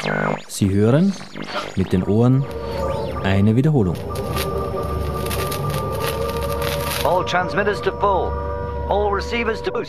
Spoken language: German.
Sie hören mit den Ohren eine Wiederholung. All transmitters to full. All receivers to boost.